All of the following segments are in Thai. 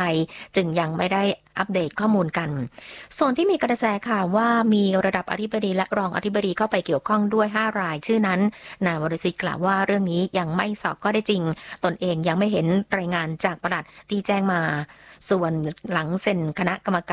จึงยังไม่ได้อัปเดตข้อมูลกันส่วนที่มีกระแสข่าวว่ามีระดับอธิบดีและรองอธิบดีเข้าไปเกี่ยวข้องด้วย5รายชื่อนั้นนายวรศิษฐ์กล่าวว่าเรื่องนี้ยังไม่สอบข้อได้จริงตนเองยังไม่เห็นรายงานจากปลัดที่แจ้งมาส่วนหลังเซ็นตั้งคณะกรรม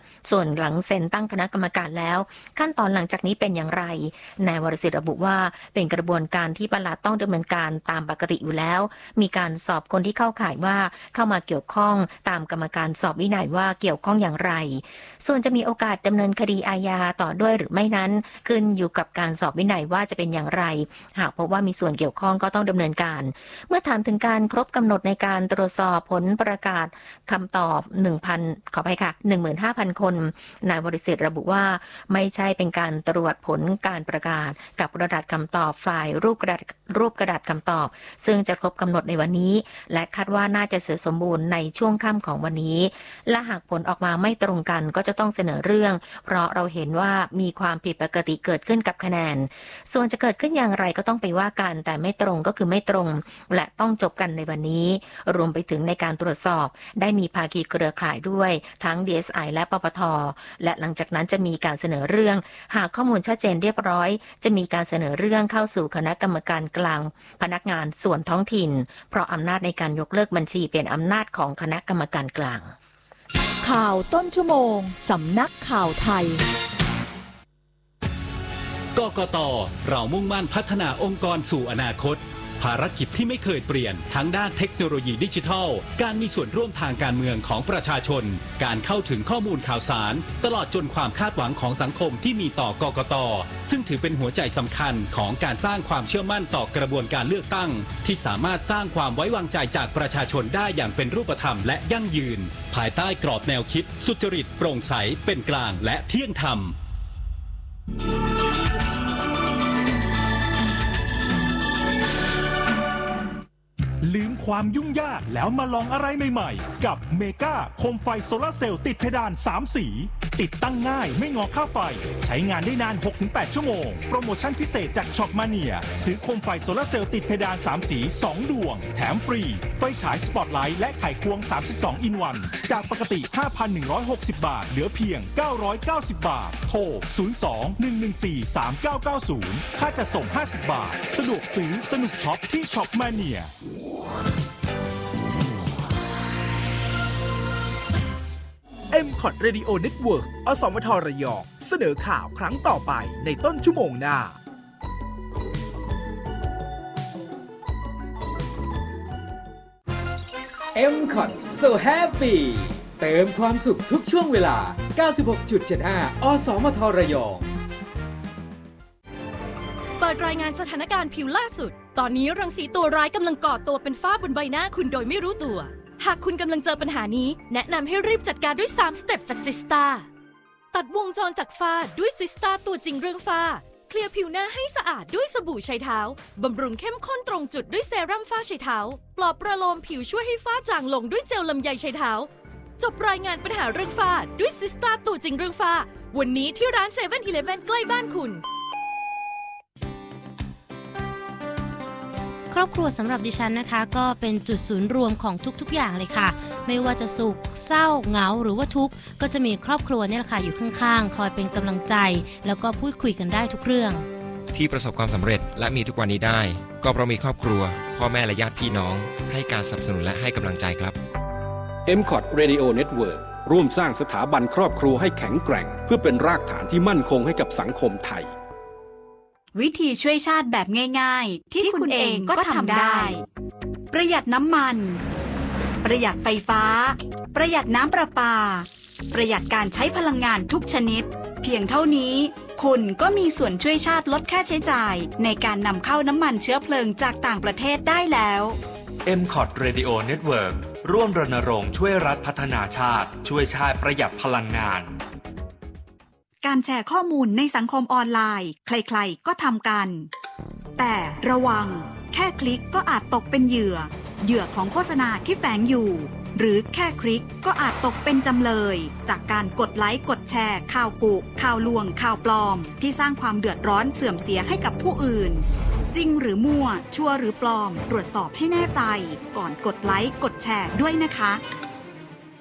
การแล้วขั้นตอนหลังจากนี้เป็นอย่างไรนายวรศิษฐ์ระบุว่าเป็นกระบวนการที่ปลัดต้องดำเนินการตามปกติอยู่แล้วมีการสอบคนที่เข้าข่ายว่าเข้ามาเกี่ยวข้องตามกรรมการสอบวินัยว่าเกี่ยวข้องอย่างไรส่วนจะมีโอกาสดำเนินคดีอาญาต่อด้วยหรือไม่นั้นขึ้นอยู่กับการสอบวินัยว่าจะเป็นอย่างไรหากพบว่ามีส่วนเกี่ยวข้องก็ต้องดำเนินการเมื่อถามถึงการครบกำหนดในการตรวจสอบผลประกาศคำตอบ 15,000 คนนายวรศิษฐ์ระบุว่าไม่ใช่เป็นการตรวจผลการประกาศกับกระดาษคำตอบฝ่ายรูปกระดาษคำตอบซึ่งจะครบกำหนดในวันนี้และคาดว่าน่าจะเสร็จสมบูรณ์ในช่วงค่ำของวันนี้และหากผลออกมาไม่ตรงกันก็จะต้องเสนอเรื่องเพราะเราเห็นว่ามีความผิดปกติเกิดขึ้นกับคะแนนส่วนจะเกิดขึ้นอย่างไรก็ต้องไปว่ากันแต่ไม่ตรงก็คือไม่ตรงและต้องจบกันในวันนี้รวมไปถึงในการตรวจสอบได้มีภาคีเครือข่ายด้วยทั้ง DSI และปปท.และหลังจากนั้นจะมีการเสนอเรื่องหากข้อมูลชัดเจนเรียบร้อยจะมีการเสนอเรื่องเข้าสู่คณะกรรมการกลางพนักงานส่วนท้องถิ่นเพราะอำนาจในการยกเลิกบัญชีเป็นอำนาจของคณะกรรมการกลางข่าวต้นชั่วโมงสำนักข่าวไทยกกต.เรามุ่งมั่นพัฒนาองค์กรสู่อนาคตภารกิจที่ไม่เคยเปลี่ยนทั้งด้านเทคโนโลยีดิจิทัลการมีส่วนร่วมทางการเมืองของประชาชนการเข้าถึงข้อมูลข่าวสารตลอดจนความคาดหวังของสังคมที่มีต่อกกต.ซึ่งถือเป็นหัวใจสำคัญของการสร้างความเชื่อมั่นต่อกระบวนการเลือกตั้งที่สามารถสร้างความไว้วางใจจากประชาชนได้อย่างเป็นรูปธรรมและยั่งยืนภายใต้กรอบแนวคิดสุจริตโปร่งใสเป็นกลางและเที่ยงธรรมลืมความยุ่งยากแล้วมาลองอะไรใหม่ๆกับเมกาโคมไฟโซลาร์เซลล์ติดเพดาน3สีติดตั้งง่ายไม่งอค่าไฟใช้งานได้นาน 6-8 ชั่วโมงโปรโมชั่นพิเศษจากช็อปมาเนียซื้อโคมไฟโซลาร์เซลล์ติดเพดาน3สี2ดวงแถมฟรีไฟฉายสปอตไลท์และไขควง32 อินวันจากปกติ 5,160 บาทเหลือเพียง990 บาทโทร 02-114-3990 ค่าจัดส่ง50 บาทสะดวกซื้อสนุกช็อปที่ช็อปมาเนีย MCOT Radio Network อสมทระยองเสนอข่าวครั้งต่อไปในต้นชั่วโมงหน้า MCOT So Happy เติมความสุขทุกช่วงเวลา 96.75 อสมทระยองเปิดรายงานสถานการณ์ผิวล่าสุดตอนนี้รังสีตัวร้ายกำลังก่อตัวเป็นฝ้าบนใบหน้าคุณโดยไม่รู้ตัวหากคุณกำลังเจอปัญหานี้แนะนำให้รีบจัดการด้วย3สเต็ปจากซิสตาตัดวงจรจากฝ้าด้วยซิสตาตัวจริงเรื่องฝ้าเคลียร์ผิวหน้าให้สะอาดด้วยสบู่ไชเท้าบำรุงเข้มข้นตรงจุดด้วยเซรั่มฝ้าไชเท้าปลอบประโลมผิวช่วยให้ฝ้าจางลงด้วยเจลลำไยไชเท้าจบรายงานปัญหาเรื่องฝ้าด้วยซิสตาตัวจริงเรื่องฝ้าวันนี้ที่ร้าน 7-Eleven ใกล้บ้านคุณครอบครัวสำหรับดิฉันนะคะก็เป็นจุดศูนย์รวมของทุกๆอย่างเลยค่ะไม่ว่าจะสุขเศร้าเหงาหรือว่าทุกข์ก็จะมีครอบครัวนี่แหละค่ะอยู่ข้างๆคอยเป็นกำลังใจแล้วก็พูดคุยกันได้ทุกเรื่องที่ประสบความสำเร็จและมีทุกวันนี้ได้ก็เพราะมีครอบครัวพ่อแม่และญาติพี่น้องให้การสนับสนุนและให้กำลังใจครับ MCOT Radio Network ร่วมสร้างสถาบันครอบครัวให้แข็งแกร่งเพื่อเป็นรากฐานที่มั่นคงให้กับสังคมไทยวิธีช่วยชาติแบบง่ายๆที่คุณเองก็ทำได้ประหยัดน้ำมันประหยัดไฟฟ้าประหยัดน้ำประปาประหยัดการใช้พลังงานทุกชนิดเพียงเท่านี้คุณก็มีส่วนช่วยชาติลดค่าใช้จ่ายในการนำเข้าน้ำมันเชื้อเพลิงจากต่างประเทศได้แล้ว MCOT Radio Network ร่วมรณรงค์ช่วยรัฐพัฒนาชาติช่วยชาติประหยัดพลังงานการแชร์ข้อมูลในสังคมออนไลน์ใครๆก็ทำกันแต่ระวังแค่คลิกก็อาจตกเป็นเหยื่อของโฆษณาที่แฝงอยู่หรือแค่คลิกก็อาจตกเป็นจำเลยจากการกดไลค์กดแชร์ข่าวกุข่าวลวงข่าวปลอมที่สร้างความเดือดร้อนเสื่อมเสียให้กับผู้อื่นจริงหรือมั่วชัวร์หรือปลอมตรวจสอบให้แน่ใจก่อนกดไลค์กดแชร์ด้วยนะคะ